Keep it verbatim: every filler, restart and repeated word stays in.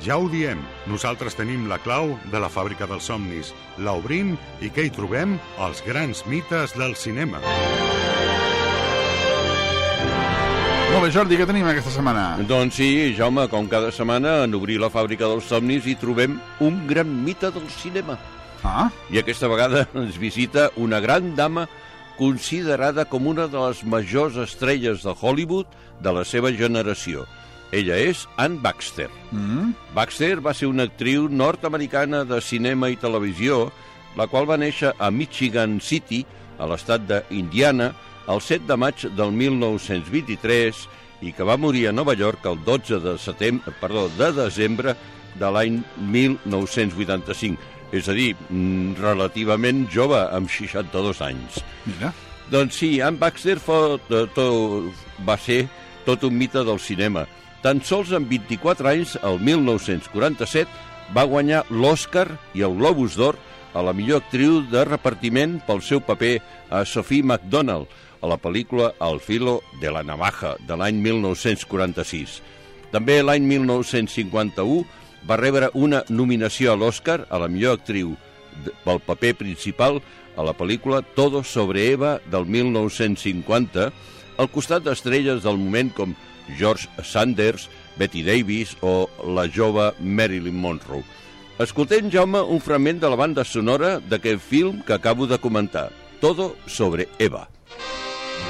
Ja ho diem, nosaltres tenim la clau de la fàbrica dels somnis. La obrim i què hi trobem? Els grans mites del cinema. Molt bé, Jordi, què tenim aquesta setmana? Doncs sí, Jaume, com cada setmana, en obrir la fàbrica dels somnis hi trobem un gran mite del cinema. Ah? I aquesta vegada ens visita una gran dama considerada com una de les majors estrelles de Hollywood de la seva generació. Ella és Anne Baxter. Mm? Baxter va ser una actriu nord-americana de cinema i televisió, la qual va néixer a Michigan City, a l'estat d'Indiana, el set de maig del mil nou-cents vint-i-tres i que va morir a Nova York el dotze de setembre, perdó, de desembre de l'any mil nou-cents vuitanta-cinc. És a dir, relativament jove, amb seixanta-dos anys. Mira. Doncs sí, Anne Baxter fot, to, va ser tot un mite del cinema. Tan sols amb vint-i-quatre anys, el mil nou-cents quaranta-set, va guanyar l'Oscar i el Globus d'Or a la millor actriu de repartiment pel seu paper a Sophie MacDonald, a la pel·lícula Al filo de la navaja, de l'any mil nou-cents quaranta-sis. També l'any mil nou-cents cinquanta-u va rebre una nominació a l'Oscar a la millor actriu pel paper principal a la pel·lícula Todo sobre Eva del mil nou-cents cinquanta, al costat d'estrelles del moment com George Sanders, Betty Davis o la jove Marilyn Monroe. Escoltem, Jaume, un fragment de la banda sonora d'aquest film que acabo de comentar, Todo sobre Eva.